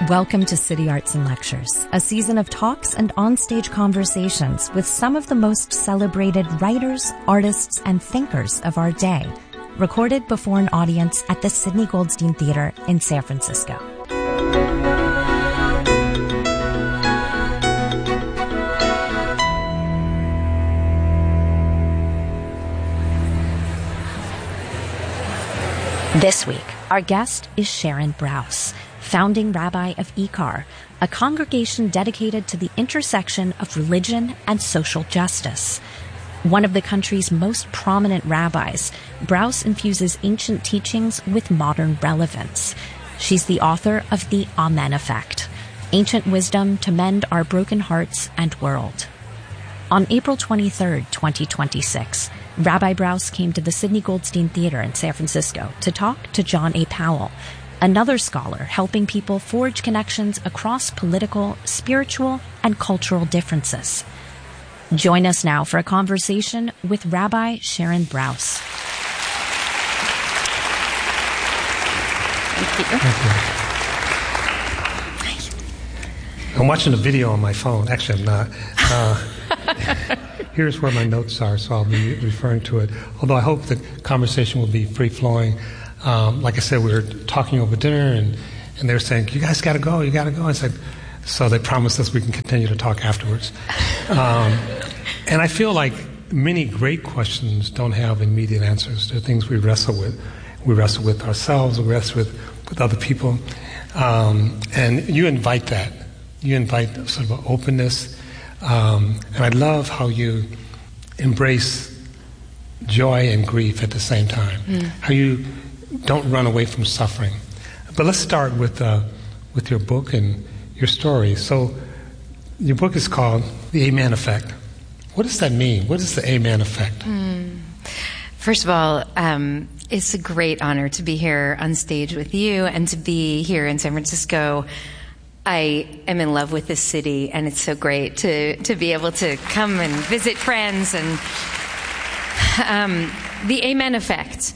Welcome to City Arts and Lectures, a season of talks and onstage conversations with some of the most celebrated writers, artists, and thinkers of our day, recorded before an audience at the Sidney Goldstein Theater in San Francisco. This week, our guest is Sharon Brous, founding rabbi of IKAR, a congregation dedicated to the intersection of religion and social justice. One of the country's most prominent rabbis, Brous infuses ancient teachings with modern relevance. She's the author of The Amen Effect, Ancient Wisdom to Mend Our Broken Hearts and World. On April 23, 2026, Rabbi Brous came to the Sidney Goldstein Theater in San Francisco to talk to John A. Powell, another scholar helping people forge connections across political, spiritual, and cultural differences. Join us now for a conversation with Rabbi Sharon Brous. Thank you. I'm watching a video on my phone. Actually, I'm not. Here's where my notes are, so I'll be referring to it. Although I hope the conversation will be free-flowing. Like I said, we were talking over dinner, and they were saying, you guys got to go. I said, so they promised us we can continue to talk afterwards. And I feel like many great questions don't have immediate answers. They're things we wrestle with. We wrestle with ourselves, we wrestle with other people. And you invite that. You invite sort of an openness. And I love how you embrace joy and grief at the same time. How you don't run away from suffering. But let's start with your book and your story. So your book is called The Amen Effect. What does that mean? What is the Amen Effect? First of all, it's a great honor to be here on stage with you and to be here in San Francisco. I am in love with this city, and it's so great to be able to come and visit friends. And the Amen Effect.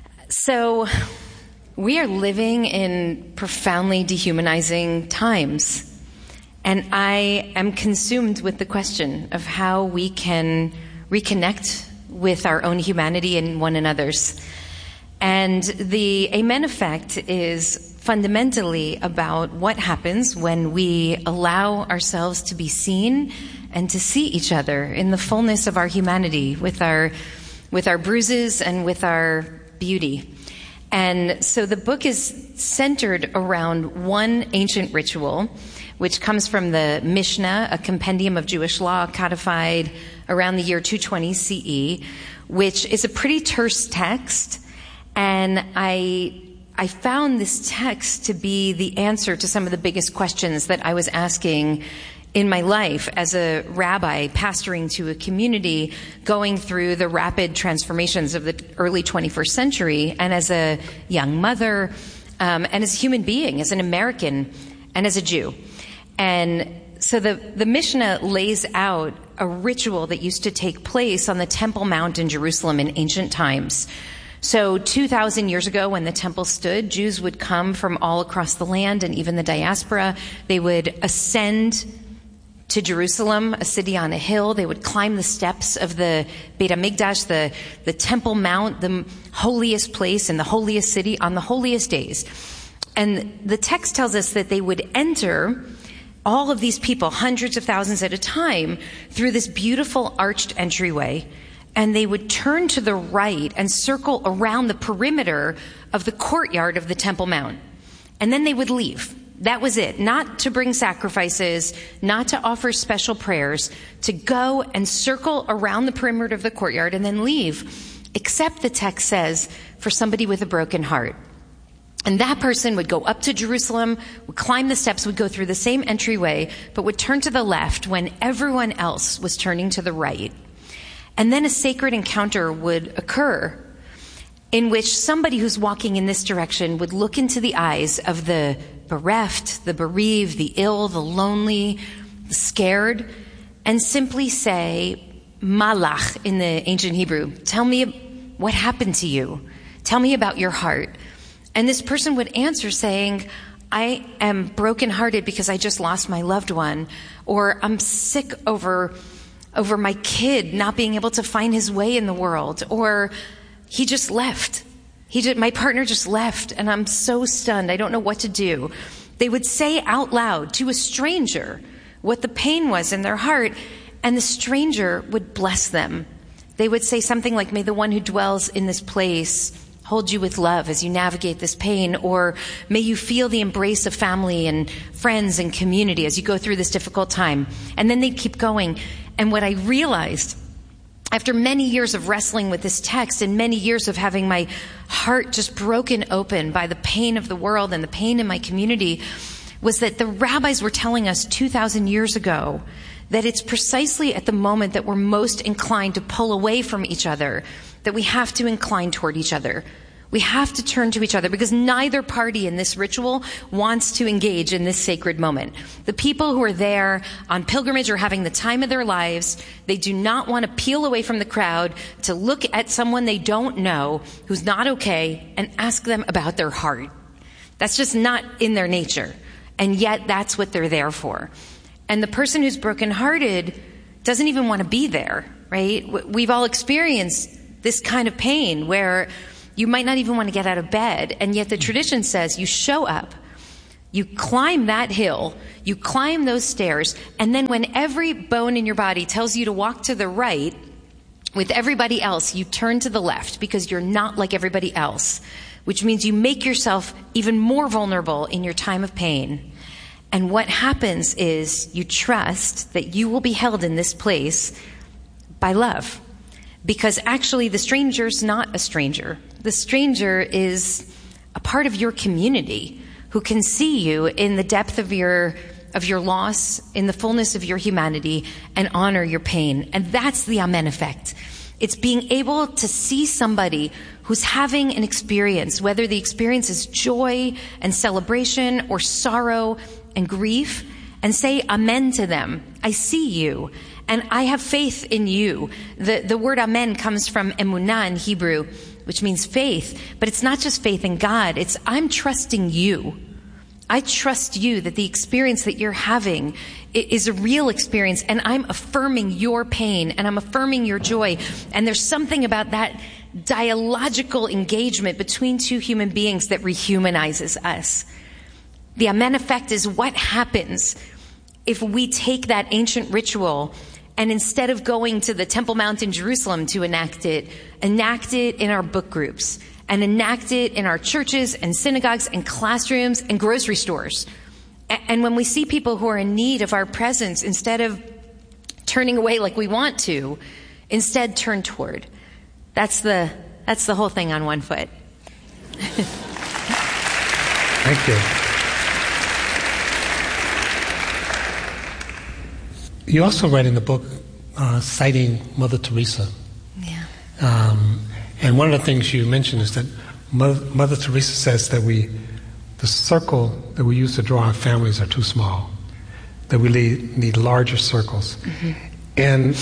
So we are living in profoundly dehumanizing times. And I am consumed with the question of how we can reconnect with our own humanity and one another's. And the Amen Effect is fundamentally about what happens when we allow ourselves to be seen and to see each other in the fullness of our humanity, with our bruises and with our beauty. And so the book is centered around one ancient ritual, which comes from the Mishnah, a compendium of Jewish law codified around the year 220 CE, which is a pretty terse text. And I found this text to be the answer to some of the biggest questions that I was asking in my life as a rabbi pastoring to a community, going through the rapid transformations of the early 21st century, and as a young mother, and as a human being, as an American, and as a Jew. And so the Mishnah lays out a ritual that used to take place on the Temple Mount in Jerusalem in ancient times. So 2,000 years ago, when the temple stood, Jews would come from all across the land and even the diaspora. They would ascend to Jerusalem, a city on a hill. They would climb the steps of the Beit HaMikdash, the Temple Mount, the holiest place in the holiest city on the holiest days. And the text tells us that they would enter, all of these people, hundreds of thousands at a time, through this beautiful arched entryway. And they would turn to the right and circle around the perimeter of the courtyard of the Temple Mount. And then they would leave. That was it. Not to bring sacrifices, not to offer special prayers, to go and circle around the perimeter of the courtyard and then leave. Except the text says, for somebody with a broken heart. And that person would go up to Jerusalem, would climb the steps, would go through the same entryway, but would turn to the left when everyone else was turning to the right. And then a sacred encounter would occur in which somebody who's walking in this direction would look into the eyes of the bereft, the bereaved, the ill, the lonely, the scared, and simply say, Malach in the ancient Hebrew, tell me what happened to you. Tell me about your heart. And this person would answer saying, I am brokenhearted because I just lost my loved one, or I'm sick over my kid not being able to find his way in the world, or he just left. My partner just left, and I'm so stunned. I don't know what to do. They would say out loud to a stranger what the pain was in their heart, and the stranger would bless them. They would say something like, "May the one who dwells in this place hold you with love as you navigate this pain," or "May you feel the embrace of family and friends and community as you go through this difficult time." And then they'd keep going. And what I realized after many years of wrestling with this text and many years of having my heart just broken open by the pain of the world and the pain in my community was that the rabbis were telling us 2,000 years ago that it's precisely at the moment that we're most inclined to pull away from each other that we have to incline toward each other. We have to turn to each other because neither party in this ritual wants to engage in this sacred moment. The people who are there on pilgrimage are having the time of their lives. They do not want to peel away from the crowd to look at someone they don't know who's not okay and ask them about their heart. That's just not in their nature. And yet that's what they're there for. And the person who's brokenhearted doesn't even want to be there, right? We've all experienced this kind of pain where you might not even want to get out of bed, and yet the tradition says you show up, you climb that hill, you climb those stairs, and then when every bone in your body tells you to walk to the right with everybody else, you turn to the left because you're not like everybody else, which means you make yourself even more vulnerable in your time of pain. And what happens is you trust that you will be held in this place by love. Because actually the stranger's not a stranger. The stranger is a part of your community who can see you in the depth of your loss, in the fullness of your humanity, and honor your pain. And that's the Amen effect. It's being able to see somebody who's having an experience, whether the experience is joy and celebration or sorrow and grief, and say amen to them. I see you, and I have faith in you. The word amen comes from emunah in Hebrew, which means faith, but it's not just faith in God. It's I'm trusting you. I trust you that the experience that you're having is a real experience, and I'm affirming your pain, and I'm affirming your joy. And there's something about that dialogical engagement between two human beings that rehumanizes us. The Amen effect is what happens if we take that ancient ritual and instead of going to the Temple Mount in Jerusalem to enact it in our book groups and enact it in our churches and synagogues and classrooms and grocery stores. And when we see people who are in need of our presence, instead of turning away like we want to, instead turn toward. That's the whole thing on one foot. Thank you. You also write in the book citing Mother Teresa. Yeah. And one of the things you mentioned is that Mother Teresa says that the circle that we use to draw our families are too small, that we need larger circles. Mm-hmm. And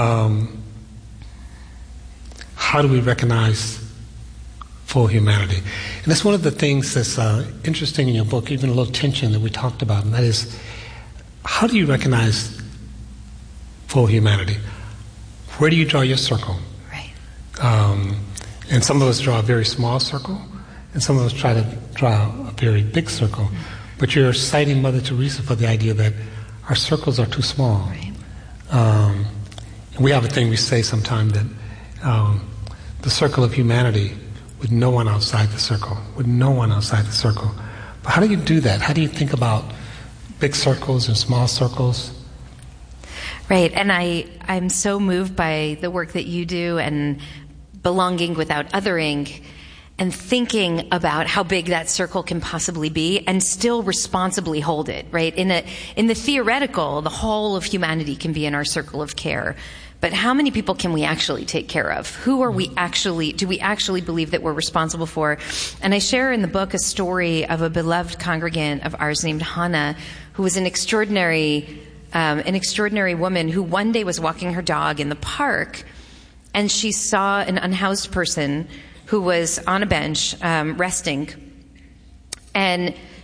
how do we recognize full humanity? And that's one of the things that's interesting in your book, even a little tension that we talked about, and that is, how do you recognize full humanity? Where do you draw your circle? Right. And some of us draw a very small circle, and some of us try to draw a very big circle. Mm-hmm. But you're citing Mother Teresa for the idea that our circles are too small. Right. And we have a thing we say sometimes that the circle of humanity with no one outside the circle, with no one outside the circle. But how do you do that? How do you think about big circles and small circles? Right, and I'm so moved by the work that you do and belonging without othering and thinking about how big that circle can possibly be and still responsibly hold it, right? In the theoretical, the whole of humanity can be in our circle of care. But how many people can we actually take care of? Who are we actually, do we actually believe that we're responsible for? And I share in the book a story of a beloved congregant of ours named Hannah, who was an extraordinary woman who one day was walking her dog in the park, and she saw an unhoused person who was on a bench resting, and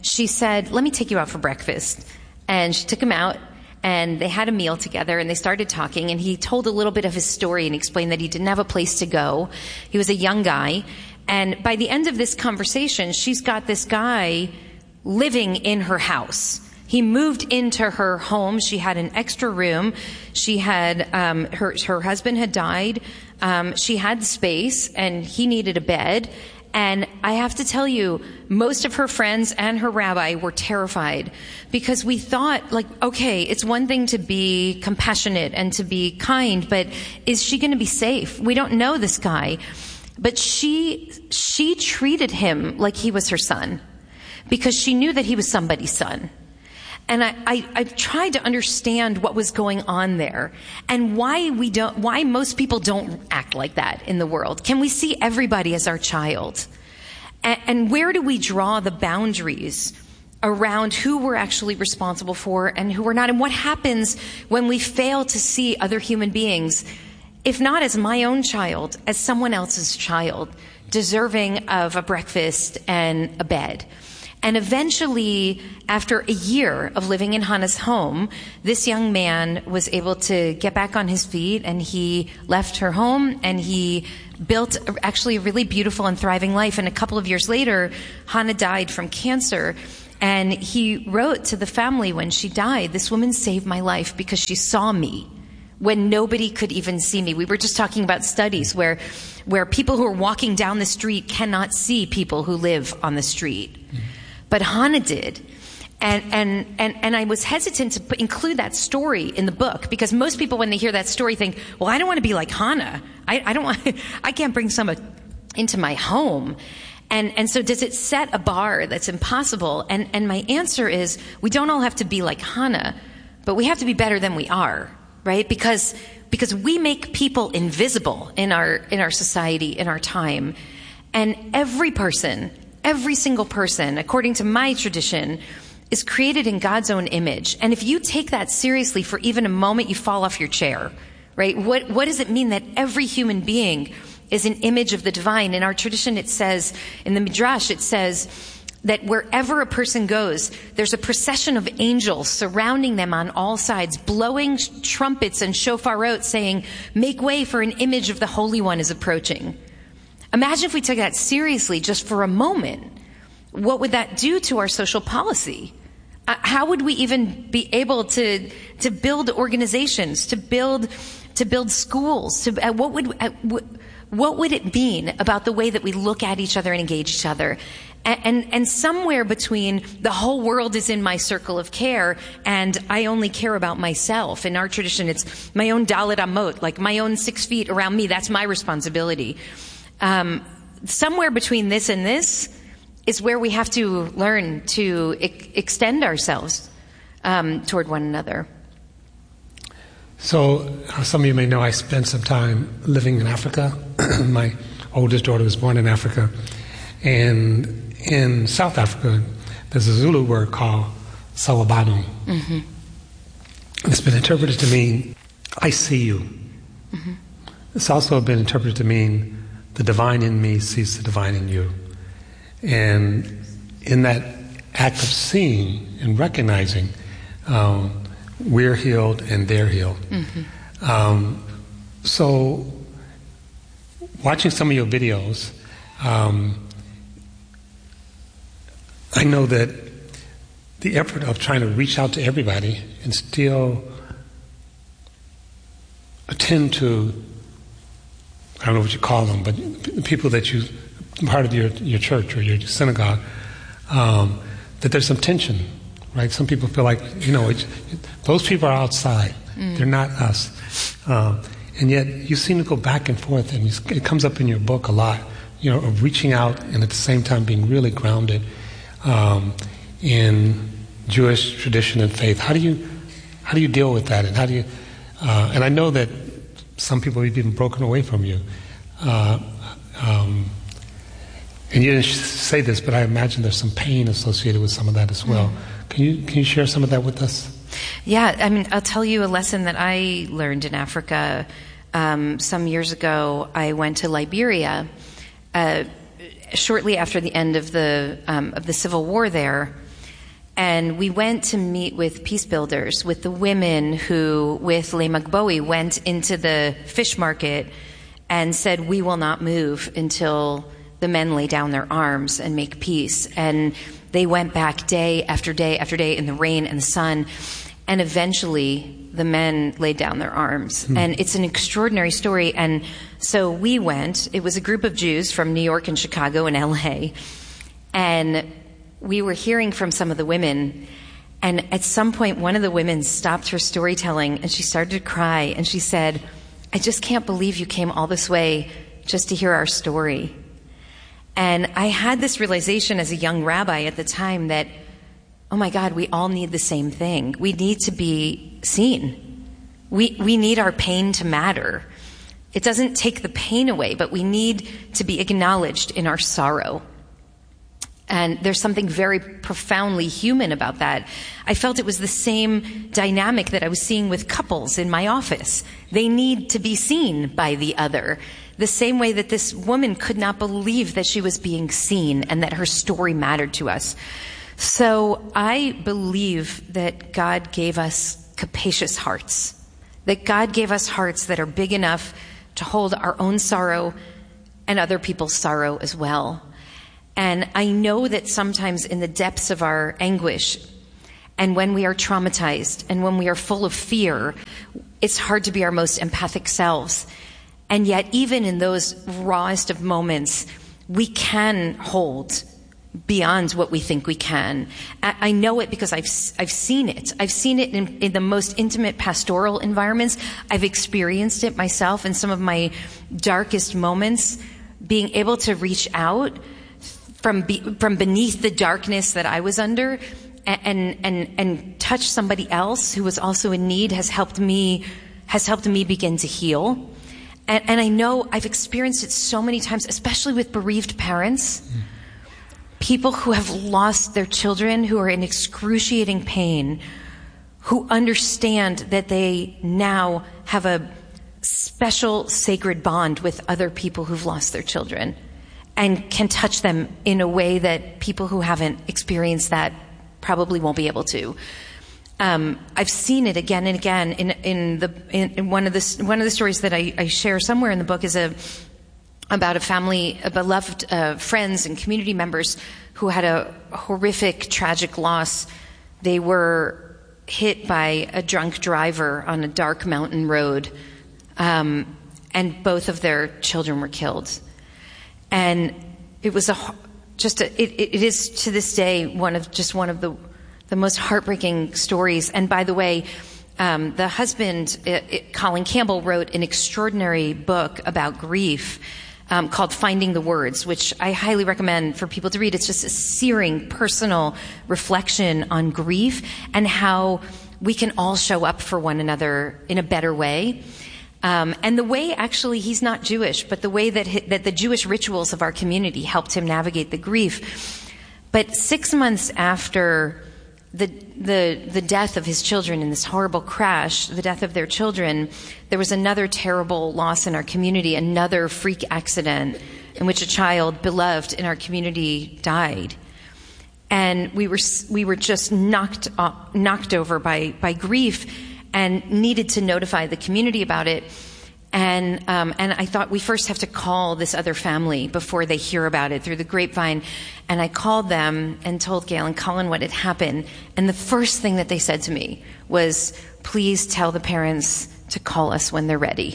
she said, "Let me take you out for breakfast." And she took him out, and they had a meal together, and they started talking, and he told a little bit of his story and explained that he didn't have a place to go. He was a young guy. And by the end of this conversation, she's got this guy living in her house. He moved into her home. She had an extra room. She had, her husband had died. She had space, and he needed a bed. And I have to tell you, most of her friends and her rabbi were terrified, because we thought, like, okay, it's one thing to be compassionate and to be kind, but is she going to be safe? We don't know this guy. But she treated him like he was her son, because she knew that he was somebody's son. And I've tried to understand what was going on there and why most people don't act like that in the world. Can we see everybody as our child? And where do we draw the boundaries around who we're actually responsible for and who we're not? And what happens when we fail to see other human beings, if not as my own child, as someone else's child, deserving of a breakfast and a bed? And eventually, after a year of living in Hannah's home, this young man was able to get back on his feet, and he left her home, and he built actually a really beautiful and thriving life. And a couple of years later, Hannah died from cancer. And he wrote to the family when she died, "This woman saved my life because she saw me when nobody could even see me." We were just talking about studies where people who are walking down the street cannot see people who live on the street. But Hannah did. And I was hesitant to include that story in the book, because most people, when they hear that story, think, well, I don't want to be like Hannah. I can't bring someone into my home. And so does it set a bar that's impossible? And my answer is, we don't all have to be like Hannah, but we have to be better than we are, right? Because we make people invisible in our society, in our time. And every single person, according to my tradition, is created in God's own image. And if you take that seriously for even a moment, you fall off your chair, right? What does it mean that every human being is an image of the divine? In our tradition, it says, in the Midrash, it says that wherever a person goes, there's a procession of angels surrounding them on all sides, blowing trumpets and shofarot, saying, "Make way, for an image of the Holy One is approaching." Imagine if we took that seriously just for a moment. What would that do to our social policy? How would we even be able to build organizations, to build schools? What would it mean about the way that we look at each other and engage each other? And somewhere between the whole world is in my circle of care and I only care about myself. In our tradition, it's my own dalet amot, like my own 6 feet around me. That's my responsibility. Somewhere between this and this is where we have to learn to extend ourselves toward one another. So, some of you may know I spent some time living in Africa. My oldest daughter was born in Africa. And in South Africa, there's a Zulu word called sawubona. Mm-hmm. It's been interpreted to mean, I see you. Mm-hmm. It's also been interpreted to mean, the divine in me sees the divine in you. And in that act of seeing and recognizing, we're healed and they're healed. Mm-hmm. So, watching some of your videos, I know that the effort of trying to reach out to everybody and still attend to, I don't know what you call them, but the people that you, part of your church or your synagogue, that there's some tension, right? Some people feel like, those people are outside. They're not us. And yet you seem to go back and forth, and it comes up in your book a lot, of reaching out and at the same time being really grounded in Jewish tradition and faith. How do you deal with that? And how do you, and I know that some people have even broken away from you. And you didn't say this, but I imagine there's some pain associated with some of that as well. Can you share some of that with us? Yeah, I'll tell you a lesson that I learned in Africa. Some years ago, I went to Liberia shortly after the end of the Civil War there, And we went to meet with peace builders, with the women who, with Leigh McBowie, went into the fish market and said, we will not move until the men lay down their arms and make peace. And they went back day after day after day in the rain and the sun. And eventually the men laid down their arms. And it's an extraordinary story. And so we went. It was a group of Jews from New York and Chicago and LA. And we were hearing from some of the women. And at some point, one of the women stopped her storytelling and she started to cry. And she said, I just can't believe you came all this way just to hear our story. And I had this realization as a young rabbi at the time that, oh my God, we all need the same thing. We need to be seen. We need our pain to matter. It doesn't take the pain away, but we need to be acknowledged in our sorrow. And there's something very profoundly human about that. I felt it was the same dynamic that I was seeing with couples in my office. They need to be seen by the other. The same way that this woman could not believe that she was being seen and that her story mattered to us. So I believe that God gave us capacious hearts, that God gave us hearts that are big enough to hold our own sorrow and other people's sorrow as well. And I know that sometimes in the depths of our anguish and when we are traumatized and when we are full of fear, it's hard to be our most empathic selves. And yet, even in those rawest of moments, we can hold beyond what we think we can. I know it because I've seen it. I've seen it in the most intimate pastoral environments. I've experienced it myself in some of my darkest moments, being able to reach out from beneath the darkness that I was under and touch somebody else who was also in need has helped me begin to heal. And I know I've experienced it so many times, especially with bereaved parents, people who have lost their children, who are in excruciating pain, who understand that they now have a special sacred bond with other people who've lost their children and can touch them in a way that people who haven't experienced that probably won't be able to. I've seen it again and again in one of the stories that I share somewhere in the book is about a family, beloved friends and community members who had a horrific, tragic loss. They were hit by a drunk driver on a dark mountain road, and both of their children were killed. And it was it is to this day one of the most heartbreaking stories. And by the way, the husband, Colin Campbell, wrote an extraordinary book about grief called Finding the Words, which I highly recommend for people to read. It's just a searing, personal reflection on grief and how we can all show up for one another in a better way. And the way, actually, he's not Jewish, but the way that the Jewish rituals of our community helped him navigate the grief. But 6 months after the death of his children in this horrible crash, the death of their children, there was another terrible loss in our community, another freak accident in which a child beloved in our community died. And we were just knocked over by grief and needed to notify the community about it. And I thought we first have to call this other family before they hear about it through the grapevine. And I called them and told Gail and Colin what had happened. And the first thing that they said to me was, please tell the parents to call us when they're ready.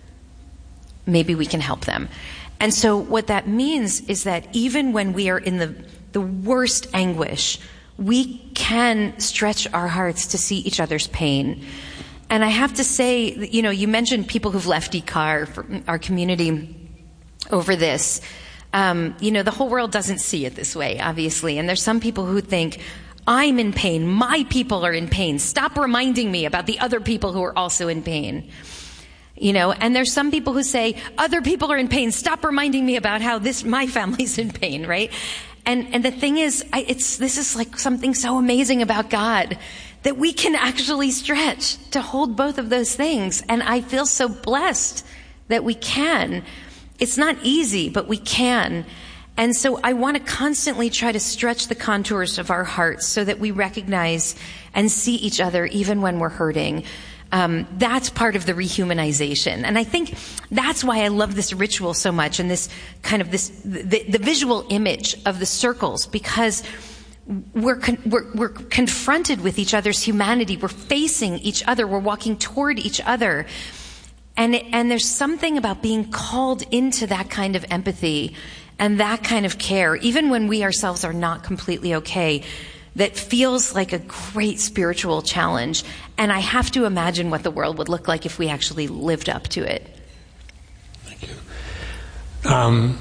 Maybe we can help them. And so what that means is that even when we are in the worst anguish, we can stretch our hearts to see each other's pain. And I have to say, you mentioned people who've left IKAR for our community over this. The whole world doesn't see it this way, obviously. And there's some people who think, I'm in pain. My people are in pain. Stop reminding me about the other people who are also in pain. And there's some people who say, other people are in pain. Stop reminding me about how my family's in pain, right? And the thing is, this is like something so amazing about God, that we can actually stretch to hold both of those things. And I feel so blessed that we can. It's not easy, but we can. And so I want to constantly try to stretch the contours of our hearts so that we recognize and see each other even when we're hurting. That's part of the rehumanization. And I think that's why I love this ritual so much, and this kind of the visual image of the circles, because we're confronted with each other's humanity. We're facing each other. We're walking toward each other. And there's something about being called into that kind of empathy and that kind of care, even when we ourselves are not completely okay, that feels like a great spiritual challenge. And I have to imagine what the world would look like if we actually lived up to it. Thank you.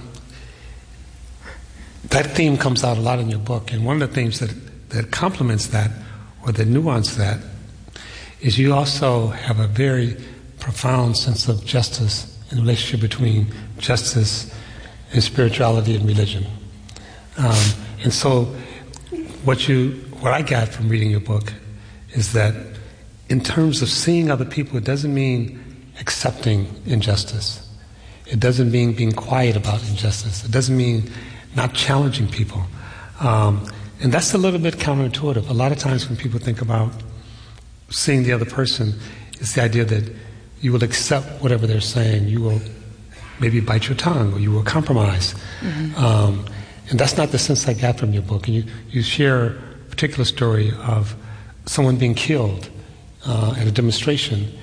That theme comes out a lot in your book, and one of the themes that complements that, or that nuance that, is you also have a very profound sense of justice in the relationship between justice and spirituality and religion. And so what I got from reading your book is that in terms of seeing other people, it doesn't mean accepting injustice. It doesn't mean being quiet about injustice. It doesn't mean not challenging people. And that's a little bit counterintuitive. A lot of times when people think about seeing the other person, it's the idea that you will accept whatever they're saying. You will maybe bite your tongue, or you will compromise. Mm-hmm. And that's not the sense I got from your book. And you share a particular story of someone being killed at a demonstration